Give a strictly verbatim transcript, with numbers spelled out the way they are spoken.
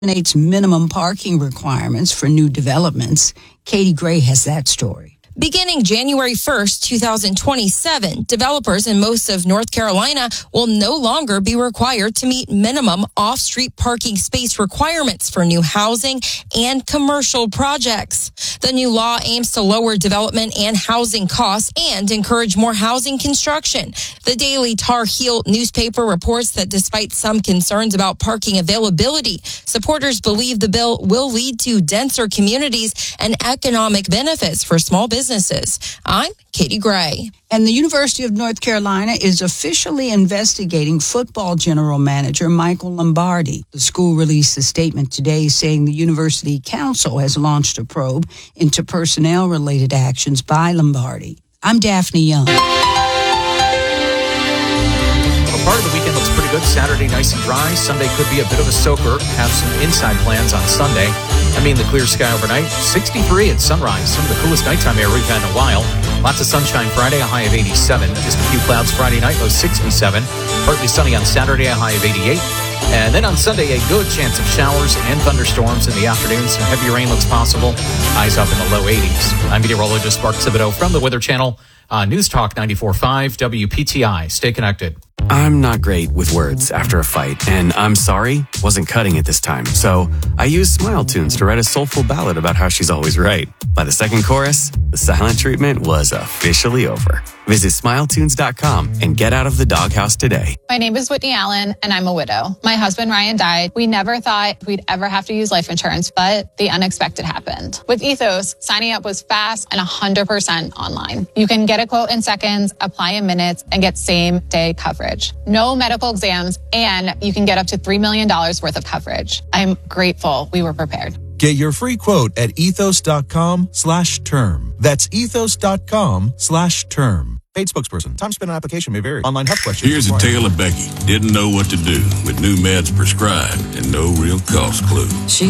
eliminates minimum parking requirements for new developments. Katie Gray has that story. Beginning January first, twenty twenty-seven, developers in most of North Carolina will no longer be required to meet minimum off-street parking space requirements for new housing and commercial projects. The new law aims to lower development and housing costs and encourage more housing construction. The Daily Tar Heel newspaper reports that despite some concerns about parking availability, supporters believe the bill will lead to denser communities and economic benefits for small businesses. Businesses. I'm Katie Gray. And the University of North Carolina is officially investigating football general manager Michael Lombardi. The school released a statement today saying the University Council has launched a probe into personnel-related actions by Lombardi. I'm Daphne Young. Well, part of the weekend looks pretty good. Saturday, nice and dry. Sunday could be a bit of a soaker. Have some inside plans on Sunday. I mean, the clear sky overnight, sixty-three at sunrise, some of the coolest nighttime air we've had in a while. Lots of sunshine Friday, a high of eighty-seven. Just a few clouds Friday night, low sixty-seven. Partly sunny on Saturday, a high of eighty-eight. And then on Sunday, a good chance of showers and thunderstorms in the afternoon. Some heavy rain looks possible. Highs up in the low eighties. I'm meteorologist Mark Thibodeau from the Weather Channel on News Talk ninety-four point five W P T I. Stay connected. I'm not great with words after a fight, and I'm sorry wasn't cutting it this time. So I used Smile Tunes to write a soulful ballad about how she's always right. By the second chorus, the silent treatment was officially over. Visit smile tunes dot com and get out of the doghouse today. My name is Whitney Allen, and I'm a widow. My husband, Ryan, died. We never thought we'd ever have to use life insurance, but the unexpected happened. With Ethos, signing up was fast and one hundred percent online. You can get a quote in seconds, apply in minutes, and get same-day coverage. No medical exams, and you can get up to three million dollars worth of coverage. I'm grateful we were prepared. Get your free quote at ethos.com slash term. That's ethos.com slash term. Paid spokesperson. Time spent on application may vary. Online health questions. Here's a tale of Becky. Didn't know what to do with new meds prescribed and no real cost clue. She